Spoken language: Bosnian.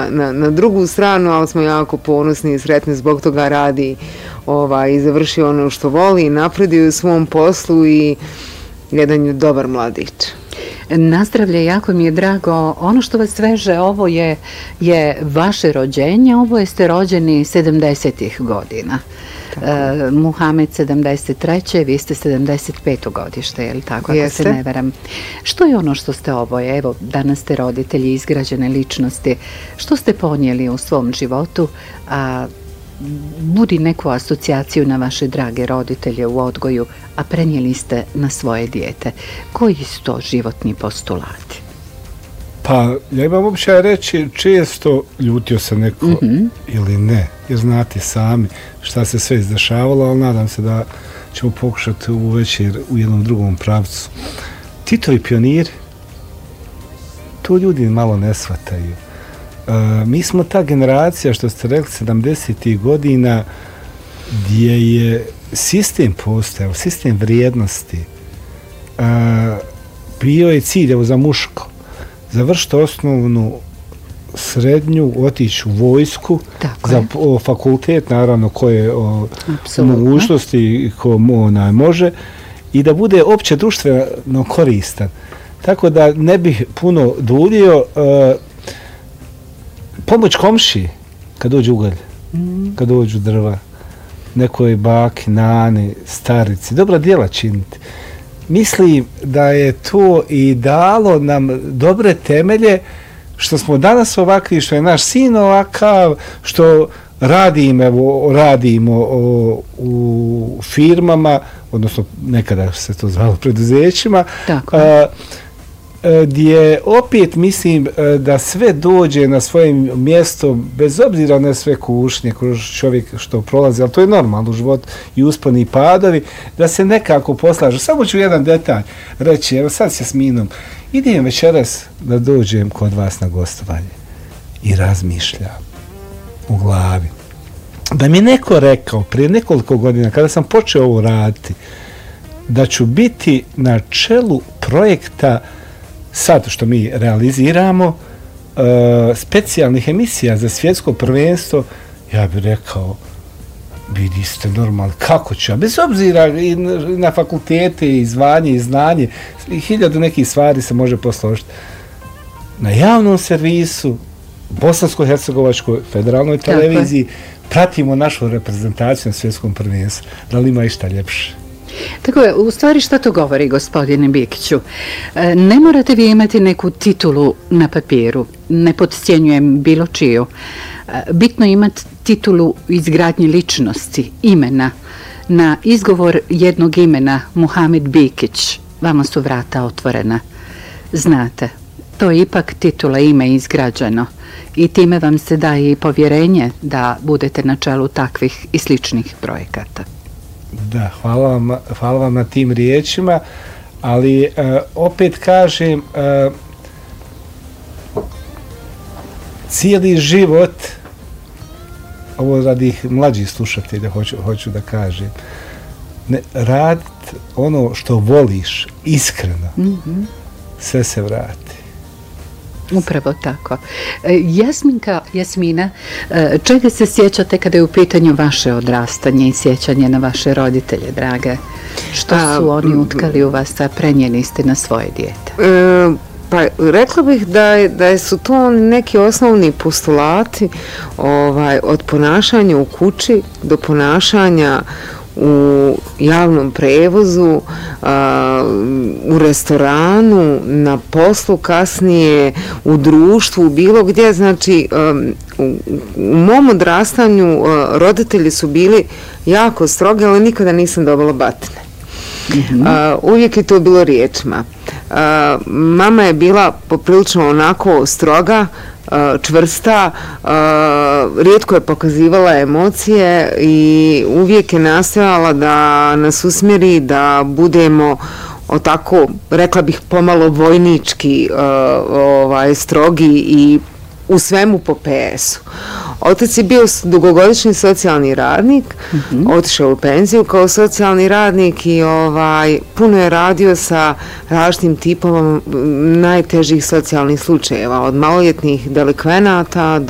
na drugu stranu, ali smo jako ponosni i sretni zbog toga radi i završio ono što voli, napredio u svom poslu i jedan je dobar mladić. Nazdravlje, jako mi je drago. Ono što vas veže, ovo je vaše rođenje, ovo ste rođeni 70-ih godina. Muhamed 73. Vi ste 75. godište, je li tako? Ako se ne veram. Što je ono što ste oboje? Evo, danas ste roditelji, izgrađene ličnosti. Što ste ponijeli u svom životu, a budi neku asocijaciju na vaše drage roditelje u odgoju, a prenijeli ste na svoje dijete? Koji su to životni postulati? Pa, ja imam običaj reći, često ljutio se neko ili ne, jer znate sami šta se sve izdešavalo, ali nadam se da ćemo pokušati u večer u jednom drugom pravcu. Titovi pioniri, to ljudi malo ne shvataju. Mi smo ta generacija, što ste rekli, 70. godina, gdje je sistem postojao, sistem vrijednosti. Bio je cilj, evo za muško, završiti osnovnu, srednju, otići u vojsku, za fakultet, naravno, koje mogućnosti i ko može, i da bude opće društveno koristan. Tako da ne bih puno duljio. Pomoć komšiji kad dođu ugalj, kad dođu drva, nekoj baki, nani, starici, dobra djela činiti. Mislim da je to i dalo nam dobre temelje što smo danas ovakvi, što je naš sin ovakav, što radimo u firmama, odnosno nekada se to zvalo preduzećima, gdje opet mislim da sve dođe na svoje mjesto, bez obzira na sve kušnje kroz čovjek što prolazi, ali to je normalno u životu i usponi i padovi, da se nekako poslažu. Samo ću jedan detalj reći, evo sad s Jasminom, idem večeras da dođem kod vas na gostovanje i razmišljam u glavi. Da mi je neko rekao prije nekoliko godina, kada sam počeo ovo raditi, da ću biti na čelu projekta sad što mi realiziramo, specijalnih emisija za svjetsko prvenstvo, ja bih rekao, vidi ste normalni, kako ću, bez obzira i na fakultete i zvanje i znanje, 1000 nekih stvari se može posložiti. Na javnom servisu, Bosansko-hercegovačkoj federalnoj televiziji, pratimo našu reprezentaciju na svjetskom prvenstvu. Da li ima išta ljepše? Tako je, u stvari šta to govori, gospodine Bikiću? Ne morate vi imati neku titulu na papiru, ne podcjenjujem bilo čiju. Bitno imati titulu izgradnje ličnosti, imena. Na izgovor jednog imena, Muhamed Bikić, vama su vrata otvorena. Znate, to je ipak titula, ime izgrađeno i time vam se daje i povjerenje da budete na čelu takvih i sličnih projekata. Da, hvala vam na tim riječima, ali opet kažem, cijeli život, ovo radi mlađih slušatelja hoću da kažem, radit ono što voliš iskreno, sve se vrati. Upravo tako. Jasmina, čega se sjećate kada je u pitanju vaše odrastanje i sjećanje na vaše roditelje, drage? Što su oni utkali u vas, a prenijeli ste na svoje dijete? Pa rekla bih da su to neki osnovni postulati od ponašanja u kući do ponašanja u javnom prevozu, u restoranu, na poslu kasnije, u društvu, bilo gdje. Znači, u mom odrastanju roditelji su bili jako strogi, ali nikada nisam dobila batine. Uvijek je to bilo riječima. Mama je bila poprilično onako stroga, čvrsta, rijetko je pokazivala emocije i uvijek je nastojala da nas usmjeri da budemo otako, rekla bih, pomalo vojnički strogi i u svemu po PS-u. Otac je bio dugogodišnji socijalni radnik, otišao u penziju kao socijalni radnik i puno je radio sa različitim tipom najtežih socijalnih slučajeva, od maloljetnih delikvenata do